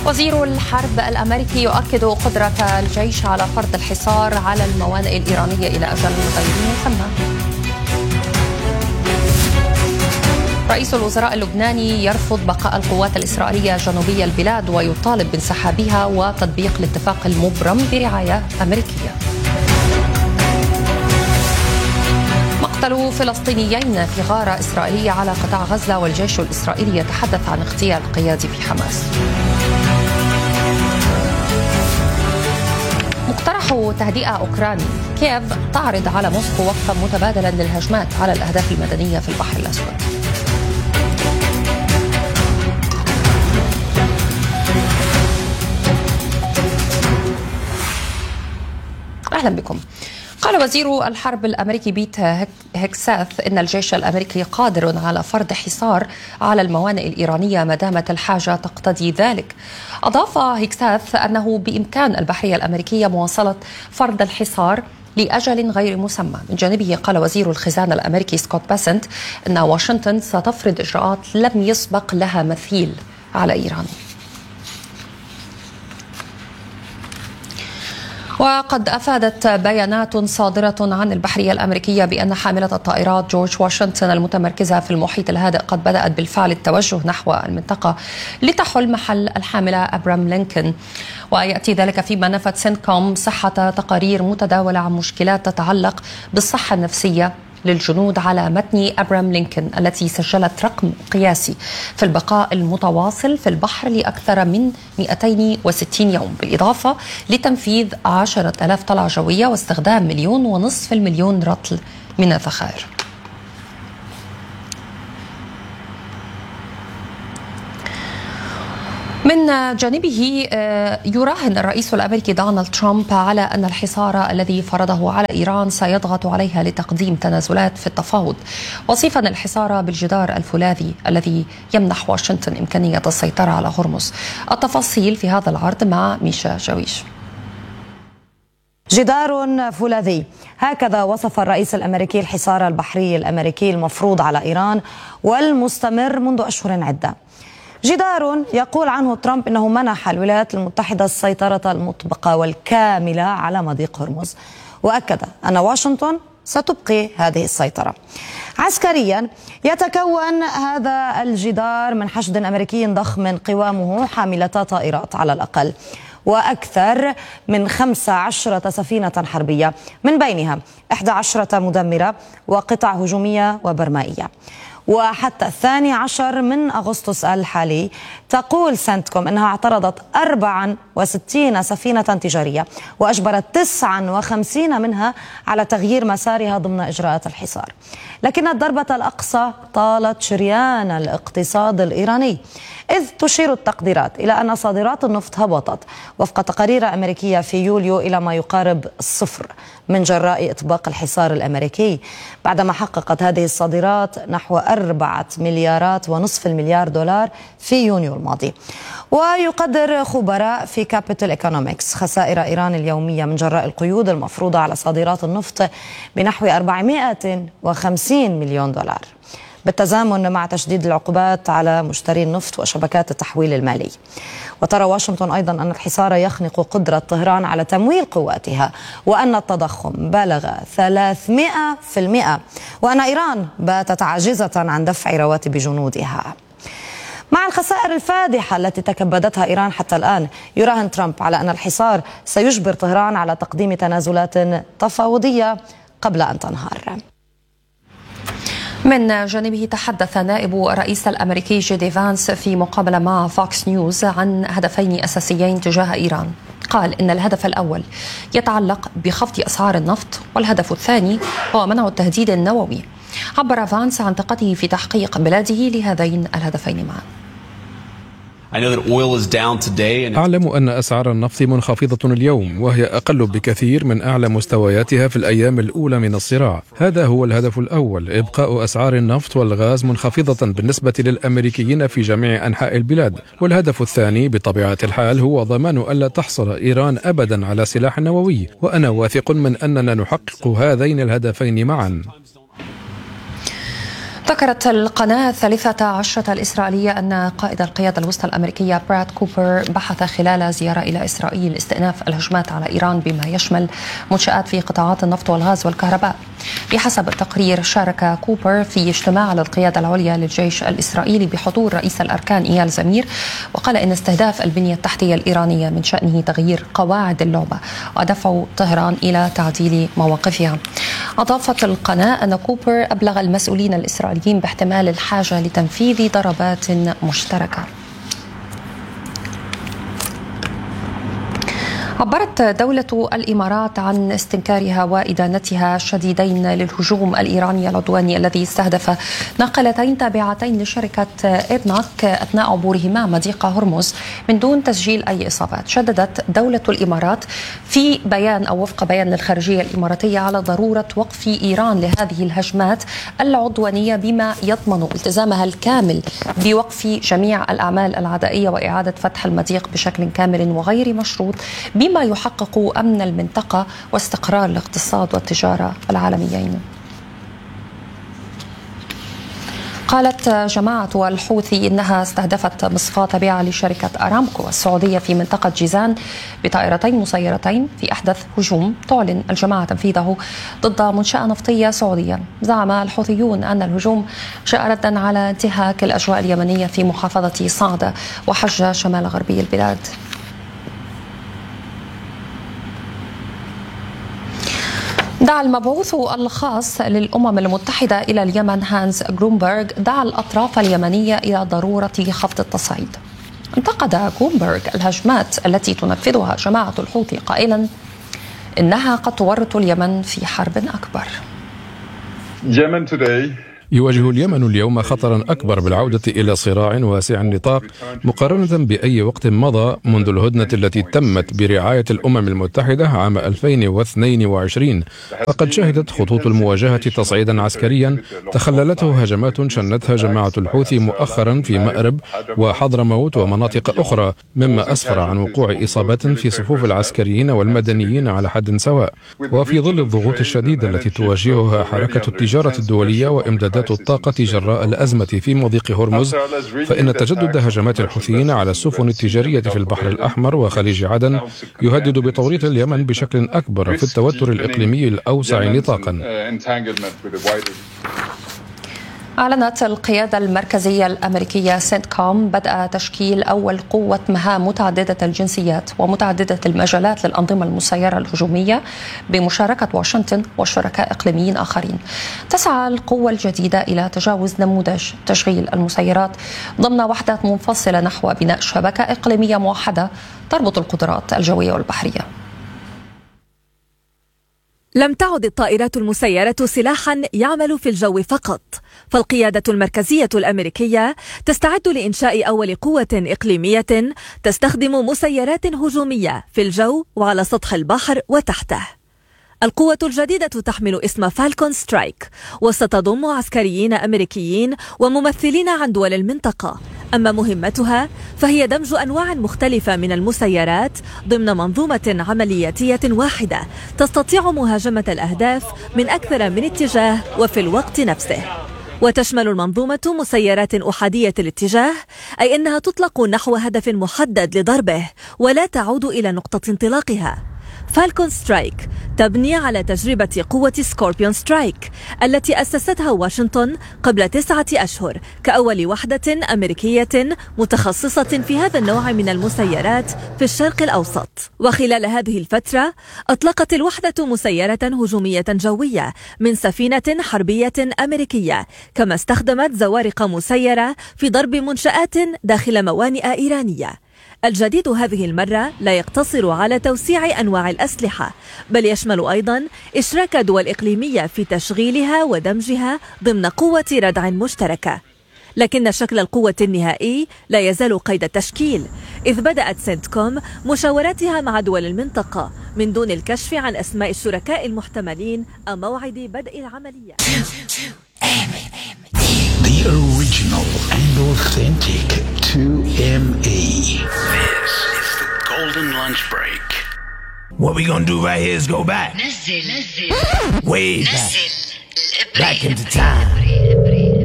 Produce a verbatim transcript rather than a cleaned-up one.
وزير الحرب الأمريكي يؤكد قدرة الجيش على فرض الحصار على الموانئ الإيرانية إلى أجل غير مسمى. رئيس الوزراء اللبناني يرفض بقاء القوات الإسرائيلية جنوبي البلاد ويطالب بانسحابها وتطبيق الاتفاق المبرم برعاية أمريكية. مقتل فلسطينيين في غارة إسرائيلية على قطاع غزة، والجيش الإسرائيلي يتحدث عن اغتيال قيادي في حماس. مقترح تهدئة أوكراني، كييف تعرض على موسكو وقفا متبادلا للهجمات على الأهداف المدنية في البحر الأسود. أهلا بكم. قال وزير الحرب الأمريكي بيت هيكساث إن الجيش الأمريكي قادر على فرض حصار على الموانئ الإيرانية ما دامت الحاجة تقتضي ذلك. أضاف هيكساث أنه بإمكان البحرية الأمريكية مواصلة فرض الحصار لأجل غير مسمى. من جانبه قال وزير الخزانة الأمريكي سكوت باسنت أن واشنطن ستفرض إجراءات لم يسبق لها مثيل على إيران. وقد أفادت بيانات صادرة عن البحرية الأمريكية بأن حاملة الطائرات جورج واشنطن المتمركزة في المحيط الهادئ قد بدأت بالفعل التوجه نحو المنطقة لتحل محل الحاملة أبرام لينكولن. ويأتي ذلك فيما نفت سينكوم صحة تقارير متداولة عن مشكلات تتعلق بالصحة النفسية للجنود على متن أبرام لينكولن التي سجلت رقم قياسي في البقاء المتواصل في البحر لأكثر من مئتين وستين يوم، بالإضافة لتنفيذ عشرة آلاف طلعة جوية واستخدام مليون ونصف المليون رطل من الذخائر. من جانبه يراهن الرئيس الأمريكي دونالد ترامب على أن الحصار الذي فرضه على إيران سيضغط عليها لتقديم تنازلات في التفاوض، وصفا الحصار بالجدار الفولاذي الذي يمنح واشنطن إمكانية السيطرة على هرمز. التفاصيل في هذا العرض مع ميشا جويش. جدار فولاذي، هكذا وصف الرئيس الأمريكي الحصار البحري الأمريكي المفروض على إيران والمستمر منذ أشهر عدة. جدار يقول عنه ترامب إنه منح الولايات المتحدة السيطرة المطبقة والكاملة على مضيق هرمز، وأكد أن واشنطن ستبقي هذه السيطرة. عسكريا يتكون هذا الجدار من حشد أمريكي ضخم قوامه حاملتا طائرات على الأقل، وأكثر من خمس عشرة سفينة حربية، من بينها إحدى عشرة مدمرة وقطع هجومية وبرمائية. وحتى الثاني عشر من أغسطس الحالي تقول سنتكوم أنها اعترضت أربعة وستين سفينة تجارية وأجبرت تسعة وخمسين منها على تغيير مسارها ضمن إجراءات الحصار. لكن الضربة الأقصى طالت شريان الاقتصاد الإيراني، إذ تشير التقديرات إلى أن صادرات النفط هبطت وفق تقارير أمريكية في يوليو إلى ما يقارب الصفر من جراء إطباق الحصار الأمريكي، بعدما حققت هذه الصادرات نحو أربعة مليارات ونصف المليار دولار في يونيو الماضي. ويقدر خبراء في كابيتال ايكونومكس خسائر إيران اليومية من جراء القيود المفروضة على صادرات النفط بنحو أربعمائة وخمسين مليون دولار، بالتزامن مع تشديد العقوبات على مشتري النفط وشبكات التحويل المالي. وترى واشنطن أيضا أن الحصار يخنق قدرة طهران على تمويل قواتها، وأن التضخم بلغ ثلاثمائة بالمئة، وأن إيران باتت عاجزة عن دفع رواتب جنودها. مع الخسائر الفادحة التي تكبدتها إيران حتى الآن، يراهن ترامب على أن الحصار سيجبر طهران على تقديم تنازلات تفاوضية قبل أن تنهار. من جانبه تحدث نائب الرئيس الأمريكي جي دي فانس في مقابلة مع فوكس نيوز عن هدفين أساسيين تجاه إيران. قال إن الهدف الأول يتعلق بخفض أسعار النفط، والهدف الثاني هو منع التهديد النووي. عبر فانس عن ثقته في تحقيق بلاده لهذين الهدفين معا. أعلم أن أسعار النفط منخفضة اليوم، وهي أقل بكثير من أعلى مستوياتها في الأيام الأولى من الصراع. هذا هو الهدف الأول، إبقاء أسعار النفط والغاز منخفضة بالنسبة للأمريكيين في جميع أنحاء البلاد. والهدف الثاني بطبيعة الحال هو ضمان ألا تحصل إيران أبدا على سلاح نووي، وأنا واثق من أننا نحقق هذين الهدفين معا. ذكرت القناة الثالثة عشرة الإسرائيلية أن قائد القيادة الوسطى الأمريكية براد كوبر بحث خلال زيارة إلى إسرائيل استئناف الهجمات على إيران بما يشمل منشآت في قطاعات النفط والغاز والكهرباء. بحسب التقرير شارك كوبر في اجتماع للقيادة العليا للجيش الإسرائيلي بحضور رئيس الأركان إيال زمير، وقال إن استهداف البنية التحتية الإيرانية من شأنه تغيير قواعد اللعبة ودفع طهران إلى تعديل مواقفها. أضافت القناة أن كوبر أبلغ المسؤولين الإسرائيليين باحتمال الحاجة لتنفيذ ضربات مشتركة. عبرت دولة الإمارات عن استنكارها وإدانتها الشديدين للهجوم الإيراني العدواني الذي استهدف ناقلتين تابعتين لشركة إيرناك أثناء عبورهما مضيق هرمز من دون تسجيل أي إصابات. شددت دولة الإمارات في بيان أو وفق بيان للخارجية الإماراتية على ضرورة وقف إيران لهذه الهجمات العدوانية بما يضمن التزامها الكامل بوقف جميع الأعمال العدائية وإعادة فتح المضيق بشكل كامل وغير مشروط بما يحقق أمن المنطقة واستقرار الاقتصاد والتجارة العالميين. قالت جماعة الحوثي إنها استهدفت مصفاة تابعة لشركة أرامكو السعودية في منطقة جيزان بطائرتين مسيرتين في أحدث هجوم تعلن الجماعة تنفيذه ضد منشأة نفطية سعودية. زعم الحوثيون أن الهجوم جاء ردا على انتهاك الأجواء اليمنية في محافظة صعدة وحج شمال غربي البلاد. دعا المبعوث الخاص للأمم المتحدة إلى اليمن هانز جرومبرغ دعا الأطراف اليمنية إلى ضرورة خفض التصعيد. انتقد جرومبرغ الهجمات التي تنفذها جماعة الحوثي قائلا إنها قد تورط اليمن في حرب أكبر. يواجه اليمن اليوم خطرا أكبر بالعودة إلى صراع واسع النطاق مقارنة بأي وقت مضى منذ الهدنة التي تمت برعاية الأمم المتحدة عام ألفين واثنين وعشرين، فقد شهدت خطوط المواجهة تصعيدا عسكريا تخللته هجمات شنتها جماعة الحوثي مؤخرا في مأرب وحضرموت ومناطق أخرى، مما أسفر عن وقوع إصابات في صفوف العسكريين والمدنيين على حد سواء. وفي ظل الضغوط الشديدة التي تواجهها حركة التجارة الدولية وإمدادات الطاقة جراء الأزمة في مضيق هرمز، فإن تجدد هجمات الحوثيين على السفن التجارية في البحر الأحمر وخليج عدن يهدد بتوريط اليمن بشكل أكبر في التوتر الإقليمي الأوسع نطاقا. أعلنت القيادة المركزية الأمريكية سنتكوم بدء تشكيل أول قوة مهام متعددة الجنسيات ومتعددة المجالات للأنظمة المسيرة الهجومية بمشاركة واشنطن وشركاء إقليميين آخرين. تسعى القوة الجديدة إلى تجاوز نموذج تشغيل المسيرات ضمن وحدات منفصلة نحو بناء شبكة إقليمية موحدة تربط القدرات الجوية والبحرية. لم تعد الطائرات المسيرة سلاحا يعمل في الجو فقط، فالقيادة المركزية الأمريكية تستعد لإنشاء أول قوة إقليمية تستخدم مسيرات هجومية في الجو وعلى سطح البحر وتحته. القوة الجديدة تحمل اسم فالكون سترايك وستضم عسكريين أمريكيين وممثلين عن دول المنطقة. أما مهمتها فهي دمج أنواع مختلفة من المسيرات ضمن منظومة عملياتية واحدة تستطيع مهاجمة الأهداف من أكثر من اتجاه وفي الوقت نفسه. وتشمل المنظومة مسيرات أحادية الاتجاه، أي أنها تطلق نحو هدف محدد لضربه ولا تعود إلى نقطة انطلاقها. فالكون سترايك تبني على تجربة قوة سكوربيون سترايك التي أسستها واشنطن قبل تسعة أشهر كأول وحدة أمريكية متخصصة في هذا النوع من المسيرات في الشرق الأوسط. وخلال هذه الفترة أطلقت الوحدة مسيرة هجومية جوية من سفينة حربية أمريكية، كما استخدمت زوارق مسيرة في ضرب منشآت داخل موانئ إيرانية. الجديد هذه المرة لا يقتصر على توسيع أنواع الأسلحة، بل يشمل أيضا إشراك دول إقليمية في تشغيلها ودمجها ضمن قوة ردع مشتركة. لكن شكل القوة النهائي لا يزال قيد التشكيل، إذ بدأت سنتكوم مشاوراتها مع دول المنطقة من دون الكشف عن أسماء الشركاء المحتملين أو موعد بدء العملية. The original and authentic two M E. This is the Golden Lunch Break. What we gonna do right here is go back. نزل نزل Way back. نزل Back into time.